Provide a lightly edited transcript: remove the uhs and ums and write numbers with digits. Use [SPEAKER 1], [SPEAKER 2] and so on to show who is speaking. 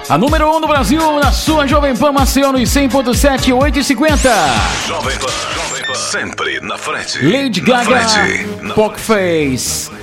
[SPEAKER 1] A número 1 do Brasil, na sua Jovem Pan Maceió, nos 100.7, 8h50.
[SPEAKER 2] Jovem Pan, sempre na frente.
[SPEAKER 1] Lady Gaga, Poker Face.